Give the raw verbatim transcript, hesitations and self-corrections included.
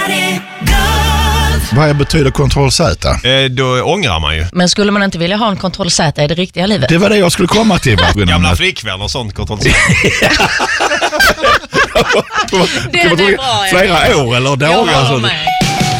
Vad betyder kontroll Z? Eh, då ångrar man ju. Men skulle man inte vilja ha en kontroll Z i det riktiga livet? Det var det jag skulle komma till. Gamla flickvänner och sånt kontroll Z. Det är bra. Flera år eller dagar. Jag har med.